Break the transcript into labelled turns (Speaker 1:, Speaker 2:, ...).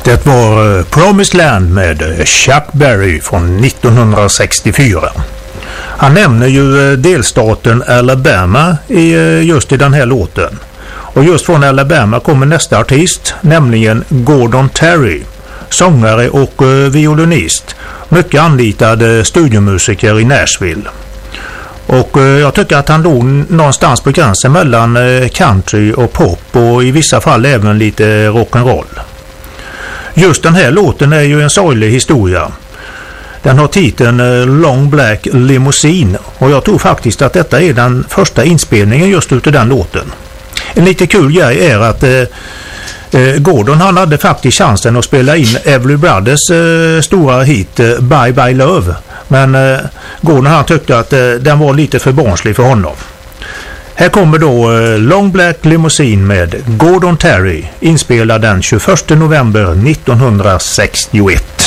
Speaker 1: Det var Promised Land med Chuck Berry från 1964. Han nämner ju delstaten Alabama just i den här låten. Och just från Alabama kommer nästa artist, nämligen Gordon Terry, sångare och violinist, mycket anlitad studiomusiker i Nashville. Och jag tycker att han låg någonstans på gränsen mellan country och pop och i vissa fall även lite rock'n'roll. Just den här låten är ju en sorglig historia. Den har titeln Long Black Limousine och jag tror faktiskt att detta är den första inspelningen just utav den låten. En lite kul grej är att Gordon han hade faktiskt chansen att spela in Everly Brothers stora hit Bye Bye Love. Men Gordon han tyckte att den var lite för barnslig för honom. Här kommer då Long Black Limousine med Gordon Terry, inspelad den 21 november 1961.